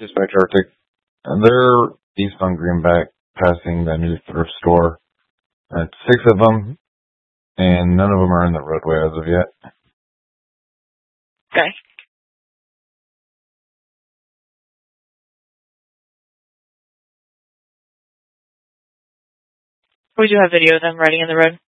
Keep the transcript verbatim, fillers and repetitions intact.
Dispatch Arctic. And they're east on Greenback, passing the new thrift store. Uh, six of them, and none of them are in the roadway as of yet. Okay. We do have video of them riding in the road.